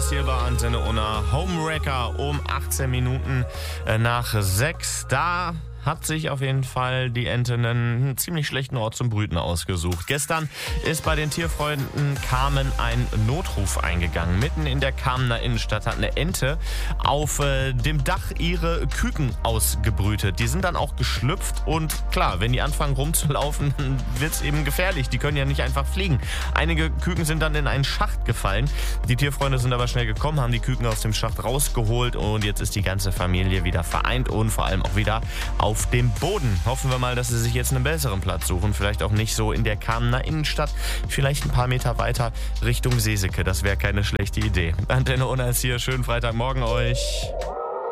das hier bei Antenne Unna. Homewrecker um 18 Minuten nach 6. Da hat sich auf jeden Fall die Ente einen ziemlich schlechten Ort zum Brüten ausgesucht. Gestern ist bei den Tierfreunden Kamen ein Notruf eingegangen. Mitten in der Kamener Innenstadt hat eine Ente auf dem Dach ihre Küken ausgebrütet. Die sind dann auch geschlüpft und klar, wenn die anfangen rumzulaufen, dann wird es eben gefährlich. Die können ja nicht einfach fliegen. Einige Küken sind dann in einen Schacht gefallen. Die Tierfreunde sind aber schnell gekommen, haben die Küken aus dem Schacht rausgeholt und jetzt ist die ganze Familie wieder vereint und vor allem auch wieder auf dem Boden. Hoffen wir mal, dass sie sich jetzt einen besseren Platz suchen. Vielleicht auch nicht so in der Kamener Innenstadt. Vielleicht ein paar Meter weiter Richtung Seseke. Das wäre keine schlechte Idee. Antenne Unna ist hier. Schönen Freitagmorgen euch.